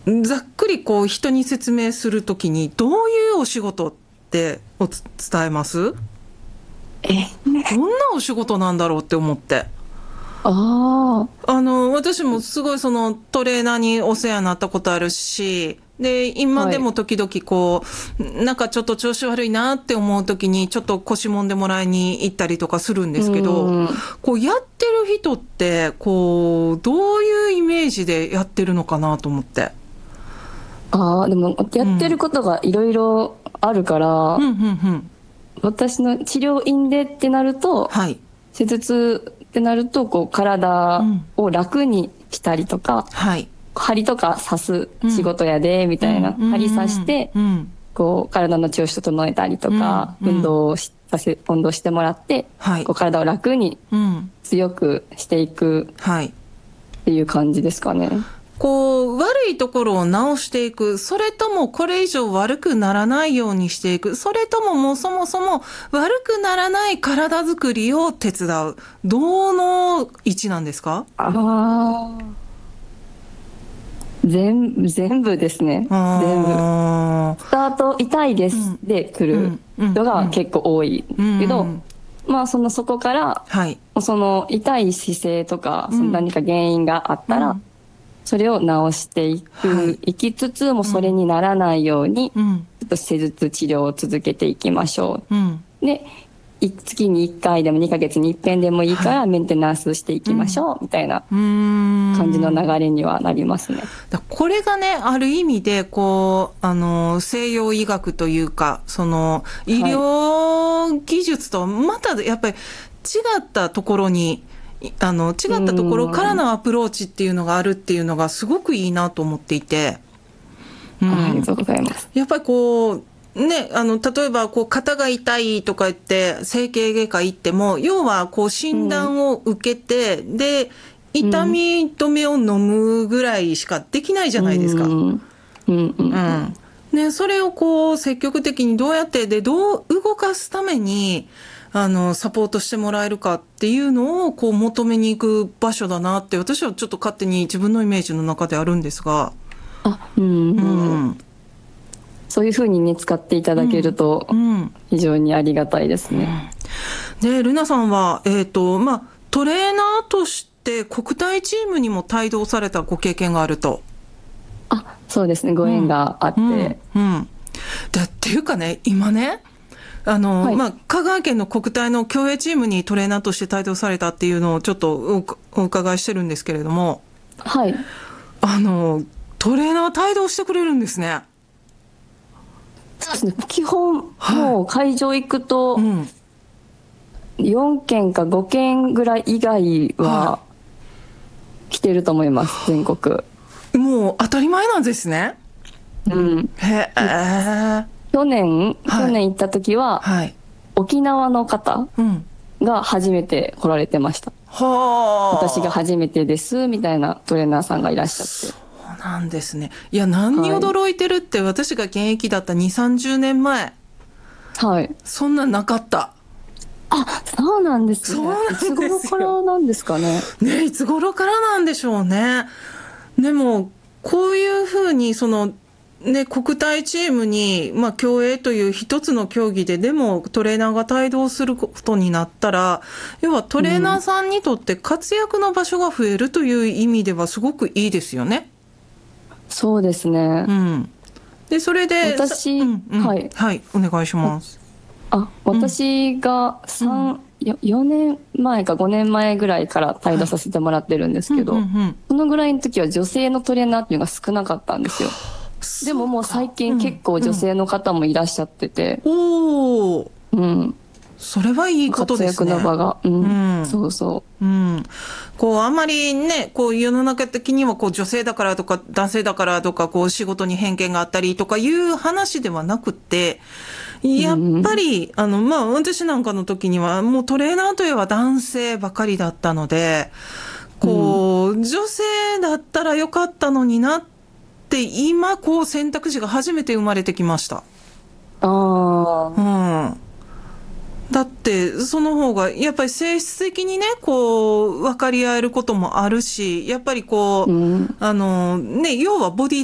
ざっくりこう人に説明するときにどういうお仕事って伝えます？どんなお仕事なんだろうって思って。私もすごいそのトレーナーにお世話になったことあるし、で、今でも時々こう、なんかちょっと調子悪いなって思うときにちょっと腰もんでもらいに行ったりとかするんですけど、こうやってる人って、こう、どういうイメージでやってるのかなと思って。 でもやってることがいろいろあるから、私の治療院でってなると、 はい。 施術ってなると、こう体を楽にしたりとか、 はい。 針とか刺す仕事やで、みたいな。針刺して、こう体の調子整えたりとか、運動してもらって、こう体を楽に強くしていくっていう感じですかね。 こう、悪いところを直していく、それともこれ以上悪くならないようにしていく、それとももうそもそも悪くならない体づくりを手伝う。どの位置なんですか？ 全部ですね。全部。スタート痛いですで来る人が結構多いけど、まあそこから、その痛い姿勢とか、その何か原因があったら、それを直していきつつもそれにならないように、ちょっと施術治療を続けていきましょう。で、月に1回でも2ヶ月に1遍でもいいからメンテナンスしていきましょう、みたいな感じの流れにはなりますね。 これがね、ある意味で、こう、西洋医学というか、その、医療技術とまたやっぱり違ったところに、違ったところからのアプローチっていうのがあるっていうのがすごくいいなと思っていて。 ありがとうございます。 やっぱりこう、ね、例えば、こう、肩が痛いとか言って、整形外科行っても、要は、こう、診断を受けて、で、痛み止めを飲むぐらいしかできないじゃないですか。ね、それをこう、積極的にどうやって、で、どう動かすために、サポートしてもらえるかっていうのを、こう、求めに行く場所だなって、私はちょっと勝手に自分のイメージの中であるんですが。 そういうふうにね、使っていただけると、非常にありがたいですね。 で、ルナさんは、まあ、トレーナーとして国体チームにも帯同されたご経験があると。 そうですね、ご縁があって。 っていうかね、今ね、まあ、香川県の国体の競泳チームにトレーナーとして帯同されたっていうのをちょっとお伺いしてるんですけれども。トレーナー帯同してくれるんですね。 そうですね、基本、もう会場行くと、4件か5件ぐらい以外は来てると思います、全国。 もう当たり前なんですね。 去年行った時は、沖縄の方が初めて来られてました。私が初めてですみたいなトレーナーさんがいらっしゃって。 そうなんですね。いや、何に驚いてるって、私が現役だった2、30年前。そんなんなかった。 そうなんですね。いつ頃からなんですかね。 いつ頃からなんでしょうね。でも、こういうふうに、その、ね、国体チームに、まあ、競泳という一つの競技でもトレーナーが帯同することになったら、要はトレーナーさんにとって活躍の場所が増えるという意味ではすごくいいですよね。 そうですね。 で、それで、 私、 はい、お願いします。 私が4年前か5年前ぐらいから帯同させてもらってるんですけど、そのぐらいの時は女性のトレーナーっていうのが少なかったんですよ。でももう最近結構女性の方もいらっしゃってて。 それはいいことですね。 活躍の場が。そうそう。 こう、あんまりね、こう、世の中的には、こう、女性だからとか、男性だからとか、こう、仕事に偏見があったりとかいう話ではなくて、やっぱり、まあ、私なんかの時には、もうトレーナーといえば男性ばかりだったので、こう、女性だったらよかったのになって、今、こう、選択肢が初めて生まれてきました。だって、その方が、やっぱり性質的にね、こう、分かり合えることもあるし、やっぱりこう、ね、要はボディ